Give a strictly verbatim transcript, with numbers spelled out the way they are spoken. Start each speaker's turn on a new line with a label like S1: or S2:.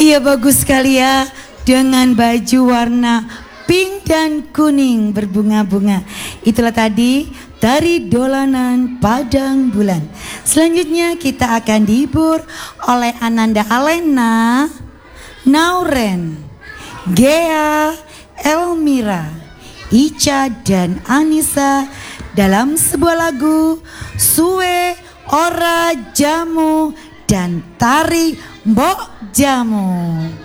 S1: Iya bagus sekali ya, dengan baju warna pink dan kuning berbunga-bunga. Itulah tadi dari Dolanan Padang Bulan. Selanjutnya kita akan dihibur oleh Ananda Alena, Nauren, Gea, Elmira, Ica dan Anissa dalam sebuah lagu Suwe Ora Jamu dan Tari Mbok Jamu.